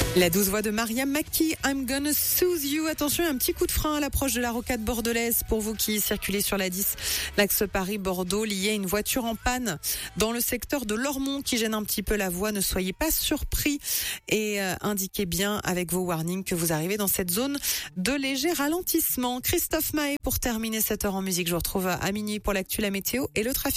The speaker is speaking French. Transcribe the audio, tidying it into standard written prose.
La douce voix de Mariam Makki, I'm gonna soothe you. Attention, un petit coup de frein à l'approche de la rocade bordelaise pour vous qui circulez sur la 10, l'axe Paris-Bordeaux, lié à une voiture en panne dans le secteur de Lormont qui gêne un petit peu la voie. Ne soyez pas surpris et indiquez bien avec vos warnings que vous arrivez dans cette zone de léger ralentissement. Christophe Mahé pour terminer cette heure en musique. Je vous retrouve à minuit pour l'actu, la météo et le trafic.